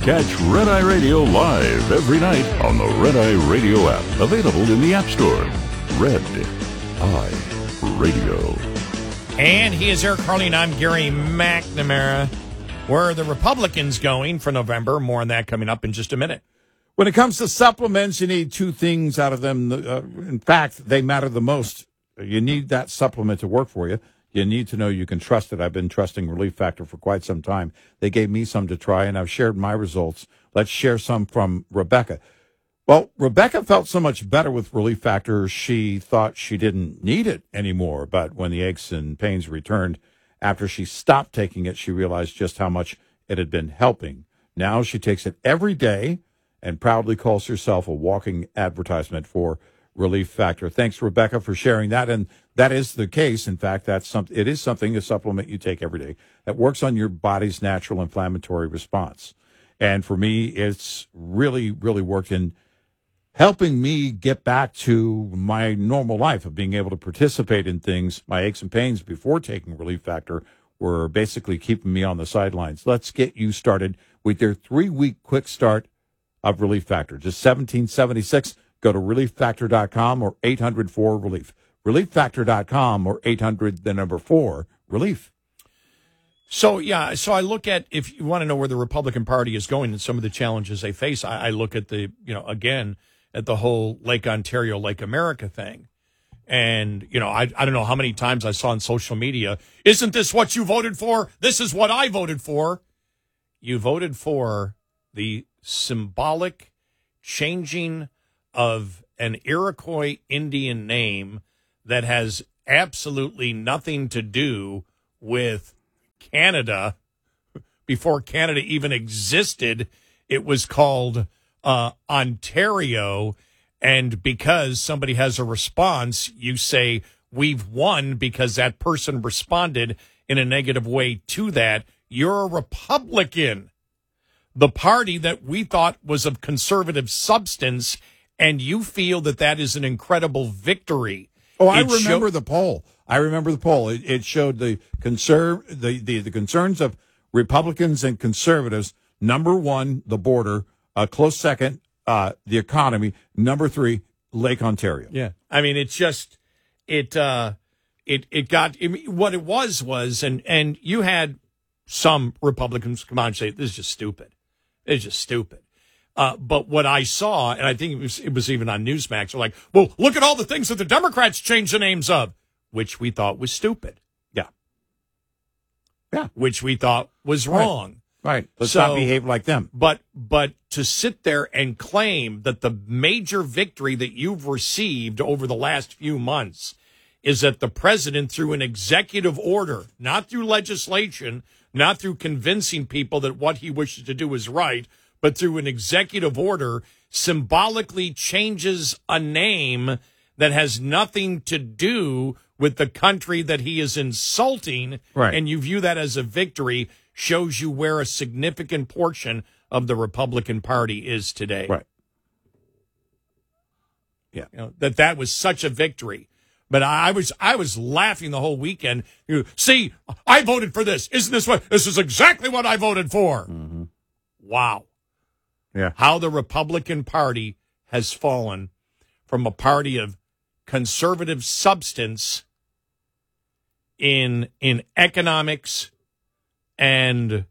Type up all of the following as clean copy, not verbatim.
Catch Red Eye Radio live every night on the Red Eye Radio app. Available in the App Store. Red Eye Radio. And he is Eric Harley, and I'm Gary McNamara. Where are the Republicans going for November? More on that coming up in just a minute. When it comes to supplements, you need two things out of them. In fact, they matter the most. You need that supplement to work for you. You need to know you can trust it. I've been trusting Relief Factor for quite some time. They gave me some to try, and I've shared my results. Let's share some from Rebecca. Well, Rebecca felt so much better with Relief Factor, she thought she didn't need it anymore. But when the aches and pains returned after she stopped taking it, she realized just how much it had been helping. Now she takes it every day and proudly calls herself a walking advertisement for Relief Factor. Thanks, Rebecca, for sharing that. And that is the case. In fact, a supplement you take every day that works on your body's natural inflammatory response. And for me, it's really, really worked in helping me get back to my normal life of being able to participate in things. My aches and pains before taking Relief Factor were basically keeping me on the sidelines. Let's get you started with your 3-week quick start of Relief Factor. Just $17.76. Go to relieffactor.com or 800-4-RELIEF. Relieffactor.com or 800-4-RELIEF. So I look at, if you want to know where the Republican Party is going and some of the challenges they face, I look at again, at the whole Lake Ontario, Lake America thing. And, I don't know how many times I saw on social media, isn't this what you voted for? This is what I voted for. You voted for the symbolic changing of an Iroquois Indian name that has absolutely nothing to do with Canada. Before Canada even existed, it was called Ontario. And because somebody has a response, you say, we've won because that person responded in a negative way to that. You're a Republican, the party that we thought was of conservative substance, and you feel that that is an incredible victory. Oh, I remember the poll. It showed the concerns of Republicans and conservatives. Number one, the border. Close second, the economy. Number 3, Lake Ontario. Yeah. I mean, it's just, it got, what it was, and you had some Republicans come out and say, this is just stupid. It's just stupid. But what I saw, and I think it was even on Newsmax, they're like, well, look at all the things that the Democrats changed the names of, which we thought was stupid. Yeah. Which we thought was wrong. Right. Let's not behave like them. But to sit there and claim that the major victory that you've received over the last few months is that the president, through an executive order, not through legislation, not through convincing people that what he wishes to do is right, but through an executive order, symbolically changes a name that has nothing to do with the country that he is insulting, right, and you view that as a victory, shows you where a significant portion of the Republican Party is today. Right. Yeah. That was such a victory. But I was laughing the whole weekend. See, I voted for this. Isn't this what? This is exactly what I voted for. Mm-hmm. Wow. Yeah. How the Republican Party has fallen from a party of conservative substance in economics and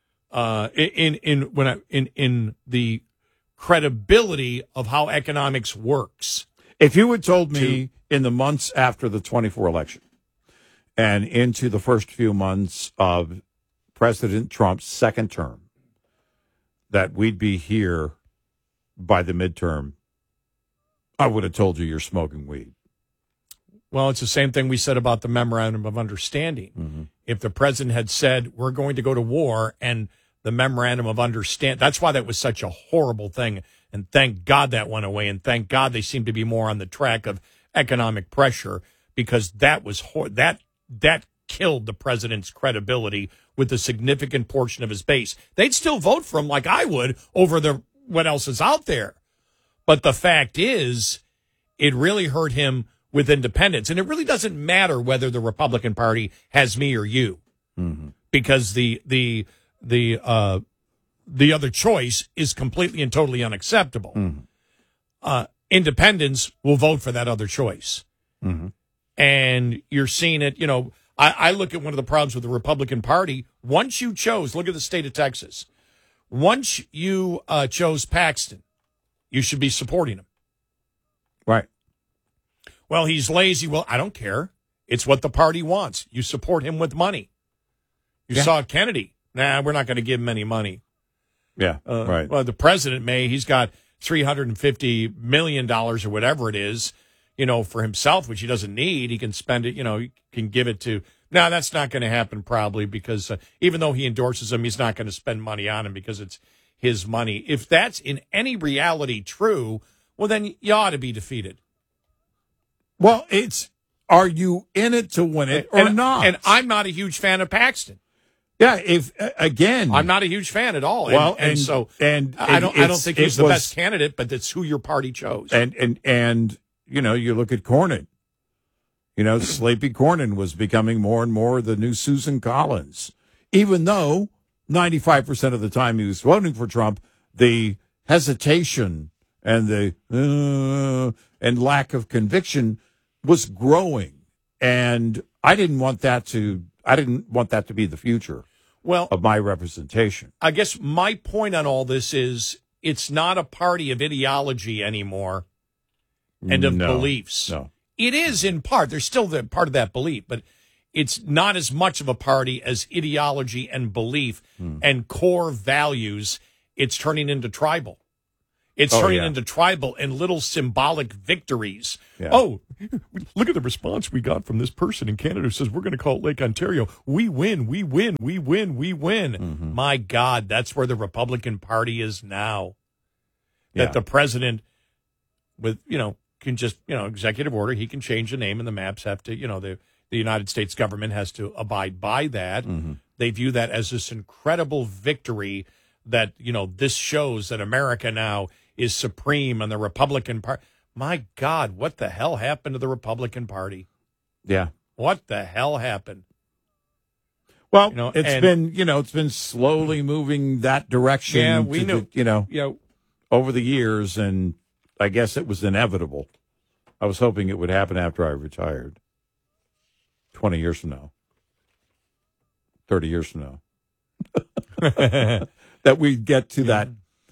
in the credibility of how economics works. If you had told me in the months after the 24 election and into the first few months of President Trump's second term that we'd be here by the midterm, I would have told you you're smoking weed. Well, it's the same thing we said about the memorandum of understanding. Mm-hmm. If the president had said, we're going to go to war, and the memorandum of understanding, that's why that was such a horrible thing. And thank God that went away. And thank God they seem to be more on the track of economic pressure, because that was that killed the president's credibility with a significant portion of his base. They'd still vote for him like I would over what else is out there. But the fact is, it really hurt him with independents. And it really doesn't matter whether the Republican Party has me or you, mm-hmm. because the the other choice is completely and totally unacceptable. Independents will vote for that other choice. And you're seeing it, I look at one of the problems with the Republican Party. Once you chose, look at the state of Texas. Once you chose Paxton, you should be supporting him. Right. Well, he's lazy. Well, I don't care. It's what the party wants. You support him with money. You saw Kennedy. Nah, we're not going to give him any money. Yeah, right. Well, the president may. He's got $350 million or whatever it is, for himself, which he doesn't need. He can spend it, he can give it to. No, that's not going to happen probably because even though he endorses him, he's not going to spend money on him because it's his money. If that's in any reality true, well, then you ought to be defeated. Well, are you in it to win it or not? And I'm not a huge fan of Paxton. Yeah, again, I'm not a huge fan at all. Well, I don't think he's the best candidate, but that's who your party chose. And you look at Cornyn. Sleepy Cornyn was becoming more and more the new Susan Collins, even though 95% of the time he was voting for Trump, the hesitation and the and lack of conviction was growing, and I didn't want that to be the future of my representation. I guess my point on all this is it's not a party of ideology anymore and of beliefs. No. It is in part. There's still the part of that belief, but it's not as much of a party as ideology and belief and core values. It's turning into tribal. It's turning into tribal and little symbolic victories. Yeah. Oh, look at the response we got from this person in Canada who says we're going to call it Lake Ontario. We win, we win, we win, we win. Mm-hmm. My God, that's where the Republican Party is now. That the president, with can just executive order, he can change the name, and the maps have to the United States government has to abide by that. Mm-hmm. They view that as this incredible victory that this shows that America now is supreme and the Republican Party. My God, what the hell happened to the Republican Party? Yeah. What the hell happened? Well, it's been slowly moving that direction. Yeah, we knew. Over the years, and I guess it was inevitable. I was hoping it would happen after I retired. 20 years from now. 30 years from now. That we get to that.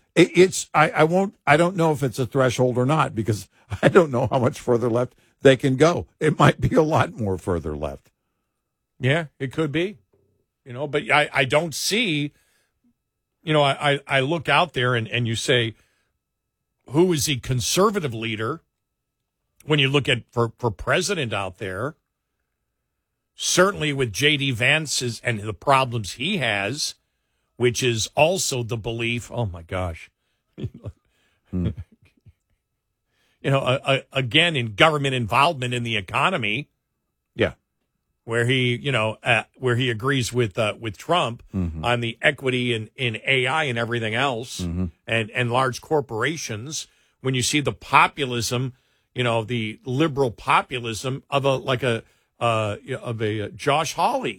I don't know if it's a threshold or not, because I don't know how much further left they can go. It might be a lot more further left. Yeah, it could be. But I don't see, I look out there and you say, who is the conservative leader? When you look at for president out there, certainly with J.D. Vance's and the problems he has, which is also the belief, oh, my gosh, again, in government involvement in the economy. Yeah. Where he, where he agrees with Trump on the equity in AI and everything else and large corporations. When you see the populism, the liberal populism of a Josh Hawley,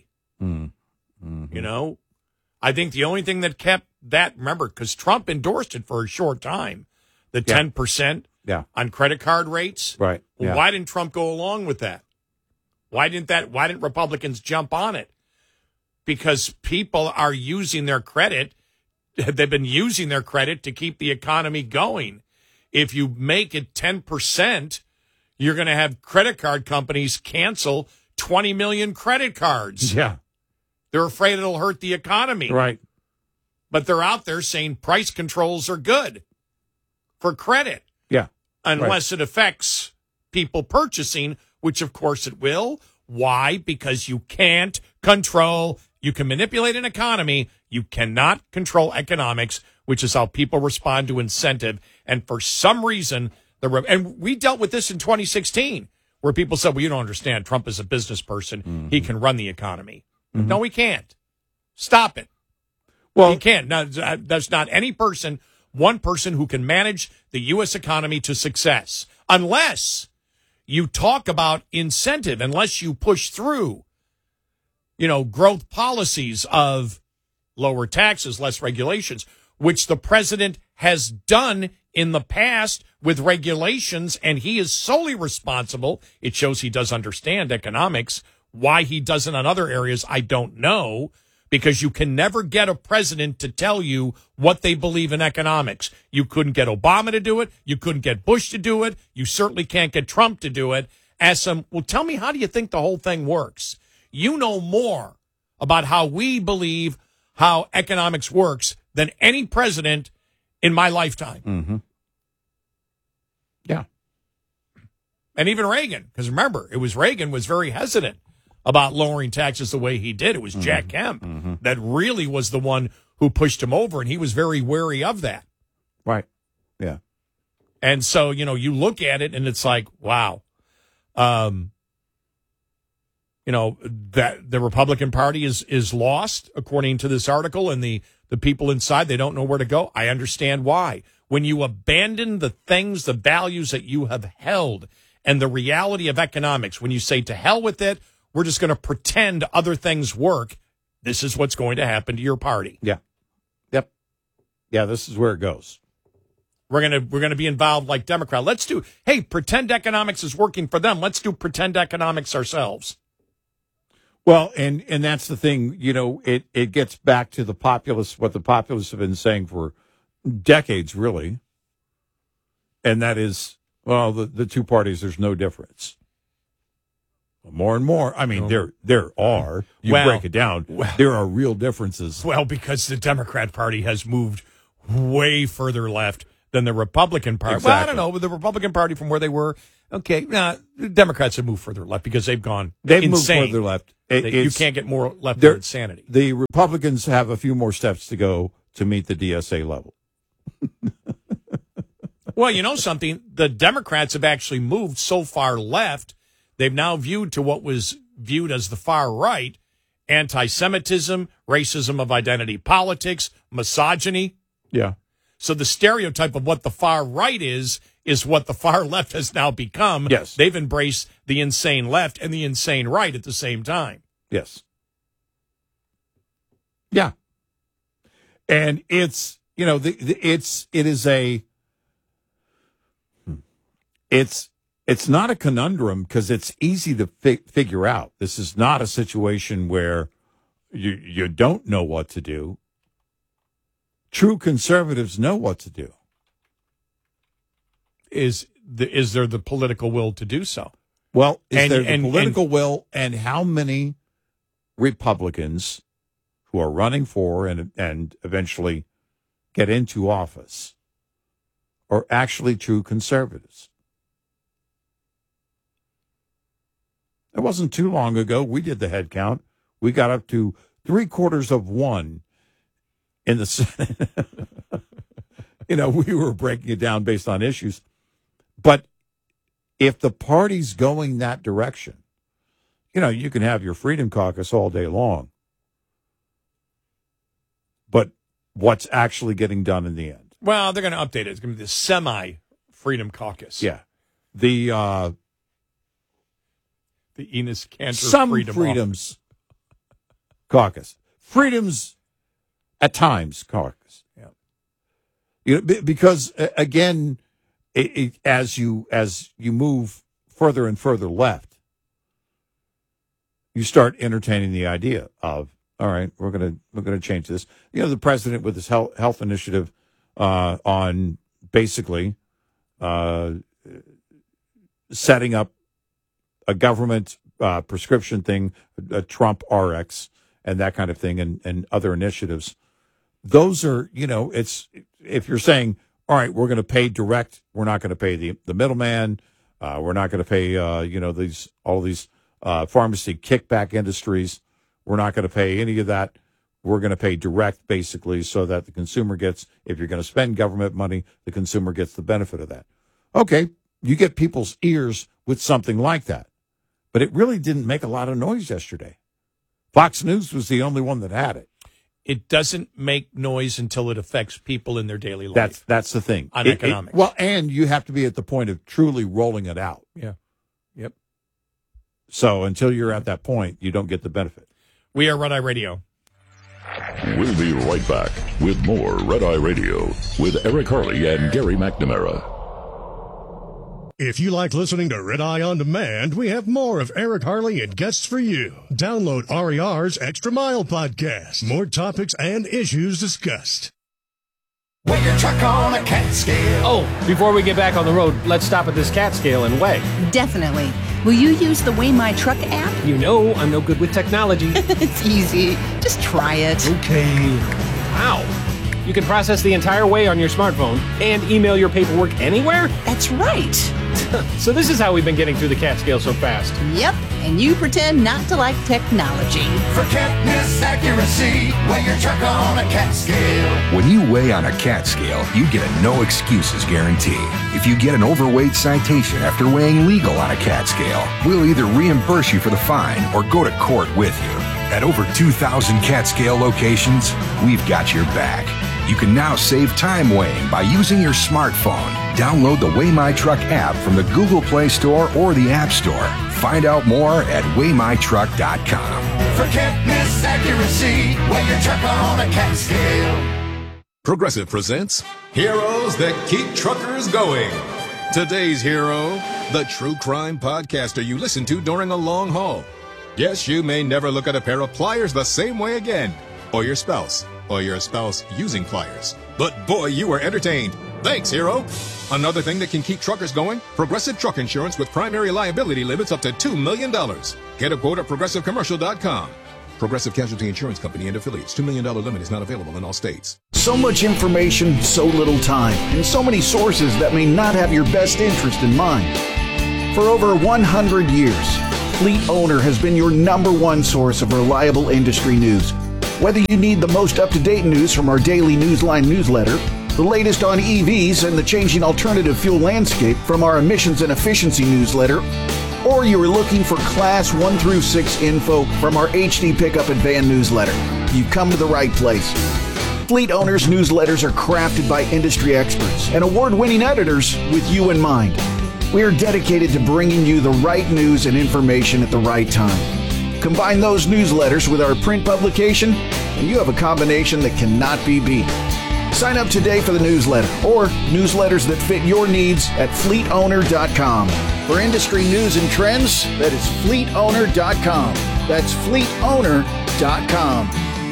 I think the only thing that kept that, remember, because Trump endorsed it for a short time, the 10% on credit card rates. Right. Well, why didn't Trump go along with that? Why didn't Republicans jump on it? Because people are using their credit. They've been using their credit to keep the economy going. If you make it 10%, you're going to have credit card companies cancel 20 million credit cards. Yeah. They're afraid it'll hurt the economy. Right. But they're out there saying price controls are good for credit. Yeah. Unless it affects people purchasing, which of course it will. Why? Because you can't control, you can manipulate an economy, you cannot control economics, which is how people respond to incentive. And for some reason, and we dealt with this in 2016, where people said, well, you don't understand. Trump is a business person. Mm-hmm. He can run the economy. Mm-hmm. No, he can't. Stop it. Well, he can't. Now, there's not any person, one person who can manage the U.S. economy to success, unless you talk about incentive, unless you push through, growth policies of lower taxes, less regulations, which the president has done in the past with regulations, and he is solely responsible. It shows he does understand economics. Why he doesn't on other areas, I don't know, because you can never get a president to tell you what they believe in economics. You couldn't get Obama to do it. You couldn't get Bush to do it. You certainly can't get Trump to do it. Ask him, well, tell me, how do you think the whole thing works? You know more about how we believe how economics works than any president in my lifetime. Mm-hmm. Yeah. And even Reagan, because remember, Reagan was very hesitant about lowering taxes the way he did. It was Jack Kemp that really was the one who pushed him over, and he was very wary of that. Right. Yeah. And so, you look at it, and it's like, wow. That the Republican Party is lost, according to this article, and the people inside, they don't know where to go. I understand why. When you abandon the things, the values that you have held, and the reality of economics, when you say to hell with it, we're just going to pretend other things work, this is what's going to happen to your party. Yeah. Yep. Yeah, this is where it goes. We're gonna be involved like Democrat. Pretend economics is working for them. Let's do pretend economics ourselves. Well, and that's the thing, it gets back to the populace, what the populists have been saying for decades, really. And that is, well, the two parties, there's no difference. More and more. I mean, there are. You break it down. There are real differences. Well, because the Democrat Party has moved way further left than the Republican Party. Exactly. Well, I don't know. The Republican Party from where they were, the Democrats have moved further left because they've gone insane. Moved further left. You can't get more left than insanity. The Republicans have a few more steps to go to meet the DSA level. Well, you know something? The Democrats have actually moved so far left, they've now viewed to what was viewed as the far right, anti-Semitism, racism of identity politics, misogyny. Yeah. So the stereotype of what the far right is what the far left has now become. Yes. They've embraced the insane left and the insane right at the same time. Yes. Yeah. And it's, it's not a conundrum because it's easy to figure out. This is not a situation where you don't know what to do. True conservatives know what to do. Is there the political will to do so? Well, is there the political will, and how many Republicans who are running for and eventually get into office are actually true conservatives? It wasn't too long ago. We did the head count. We got up to 3/4 in the Senate. We were breaking it down based on issues. But if the party's going that direction, you can have your Freedom Caucus all day long. But what's actually getting done in the end? Well, they're going to update it. It's going to be the semi-Freedom Caucus. Yeah. The Enos Cantor some Freedoms Caucus. Freedoms at times caucus. Yeah. Because again, as you move further and further left, you start entertaining the idea of, all right, we're gonna change this. The president with his health initiative on basically setting up a government prescription thing, a Trump RX, and that kind of thing, and other initiatives. Those are, it's, if you're saying, all right, we're going to pay direct, we're not going to pay the middleman, we're not going to pay, all these pharmacy kickback industries, we're not going to pay any of that. We're going to pay direct, basically, so that the consumer gets, if you're going to spend government money, the consumer gets the benefit of that. Okay, you get people's ears with something like that. But it really didn't make a lot of noise yesterday. Fox News was the only one that had it. It doesn't make noise until it affects people in their daily life. That's the thing. On economics. And you have to be at the point of truly rolling it out. Yeah. Yep. So until you're at that point, you don't get the benefit. We are Red Eye Radio. We'll be right back with more Red Eye Radio with Eric Harley and Gary McNamara. If you like listening to Red Eye On Demand, we have more of Eric Harley and guests for you. Download RER's Extra Mile podcast. More topics and issues discussed. Weigh your truck on a cat scale. Oh, before we get back on the road, let's stop at this cat scale and weigh. Definitely. Will you use the Weigh My Truck app? You know I'm no good with technology. It's easy. Just try it. Okay. Wow. You can process the entire weigh on your smartphone and email your paperwork anywhere? That's right. So this is how we've been getting through the cat scale so fast. Yep. And you pretend not to like technology. For catness accuracy, weigh your truck on a cat scale. When you weigh on a cat scale, you get a no excuses guarantee. If you get an overweight citation after weighing legal on a cat scale, we'll either reimburse you for the fine or go to court with you. At over 2,000 cat scale locations, we've got your back. You can now save time weighing by using your smartphone. Download the Weigh My Truck app from the Google Play Store or the App Store. Find out more at weightmytruck.com. For catness accuracy, weigh your truck on a cat scale. Progressive presents Heroes That Keep Truckers Going. Today's hero, the true crime podcaster you listen to during a long haul. Yes, you may never look at a pair of pliers the same way again. Or your spouse using pliers. But boy, you were entertained. Thanks, hero. Another thing that can keep truckers going, Progressive Truck Insurance with primary liability limits up to $2 million. Get a quote at progressivecommercial.com. Progressive Casualty Insurance Company and affiliates. $2 million limit is not available in all states. So much information, so little time, and so many sources that may not have your best interest in mind. For over 100 years, Fleet Owner has been your #1 source of reliable industry news. Whether you need the most up-to-date news from our daily Newsline newsletter, the latest on EVs and the changing alternative fuel landscape from our emissions and efficiency newsletter, or you are looking for Class 1 through 6 info from our HD Pickup and Van newsletter, you've come to the right place. Fleet Owners newsletters are crafted by industry experts and award-winning editors with you in mind. We are dedicated to bringing you the right news and information at the right time. Combine those newsletters with our print publication, and you have a combination that cannot be beat. Sign up today for the newsletter or newsletters that fit your needs at fleetowner.com. For industry news and trends, that is fleetowner.com. That's fleetowner.com.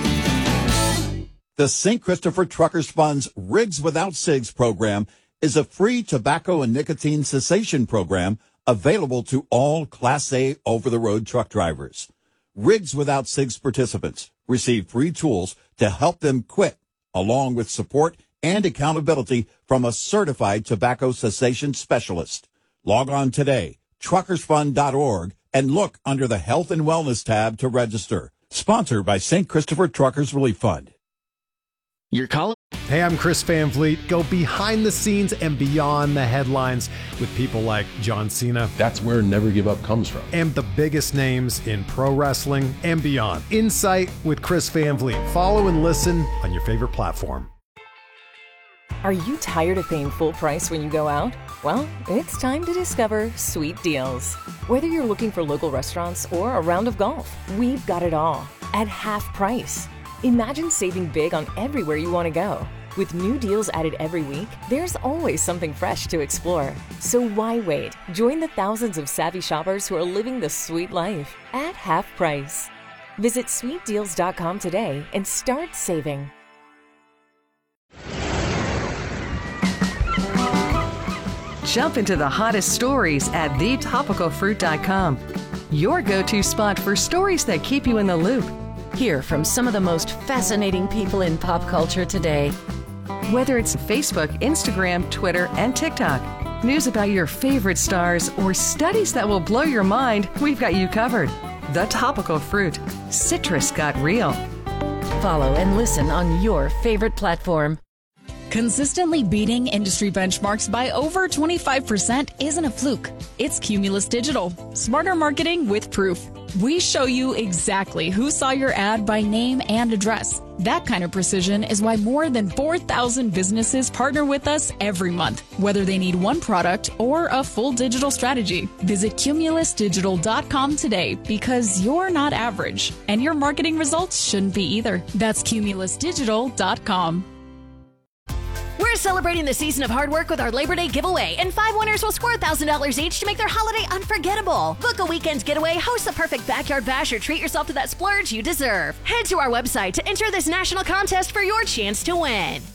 The St. Christopher Truckers Fund's Rigs Without Cigs program is a free tobacco and nicotine cessation program available to all Class A over-the-road truck drivers. Rigs Without Cigs participants receive free tools to help them quit, along with support and accountability from a certified tobacco cessation specialist. Log on today, truckersfund.org, and look under the Health and Wellness tab to register. Sponsored by St. Christopher Truckers Relief Fund. Your call. Hey, I'm Chris Van Vliet. Go behind the scenes and beyond the headlines with people like John Cena. That's where Never Give Up comes from. And the biggest names in pro wrestling and beyond. Insight with Chris Van Vliet. Follow and listen on your favorite platform. Are you tired of paying full price when you go out? Well, it's time to discover Sweet Deals. Whether you're looking for local restaurants or a round of golf, we've got it all at half price. Imagine saving big on everywhere you want to go. With new deals added every week, there's always something fresh to explore. So why wait? Join the thousands of savvy shoppers who are living the sweet life at half price. Visit sweetdeals.com today and start saving. Jump into the hottest stories at thetopicalfruit.com. Your go-to spot for stories that keep you in the loop. Hear from some of the most fascinating people in pop culture today. Whether it's Facebook, Instagram, Twitter, and TikTok, news about your favorite stars, or studies that will blow your mind, we've got you covered. The Topical Fruit. Citrus got real. Follow and listen on your favorite platform. Consistently beating industry benchmarks by over 25% isn't a fluke. It's Cumulus Digital. Smarter marketing with proof. We show you exactly who saw your ad by name and address. That kind of precision is why more than 4,000 businesses partner with us every month, whether they need one product or a full digital strategy. Visit cumulusdigital.com today because you're not average, and your marketing results shouldn't be either. That's cumulusdigital.com. We're celebrating the season of hard work with our Labor Day giveaway, and 5 winners will score $1,000 each to make their holiday unforgettable. Book a weekend getaway, host the perfect backyard bash, or treat yourself to that splurge you deserve. Head to our website to enter this national contest for your chance to win.